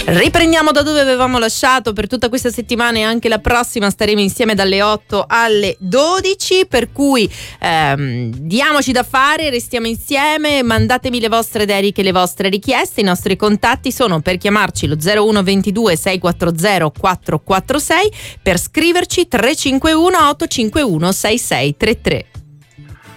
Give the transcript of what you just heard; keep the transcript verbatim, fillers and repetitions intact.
Riprendiamo da dove avevamo lasciato per tutta questa settimana e anche la prossima staremo insieme dalle otto alle dodici, per cui ehm, diamoci da fare, restiamo insieme, mandatemi le vostre dediche, le vostre richieste. I nostri contatti sono per chiamarci lo zero uno ventidue sei quattro zero quattro quattro sei, per scriverci tre cinque uno otto cinque uno sei sei tre tre.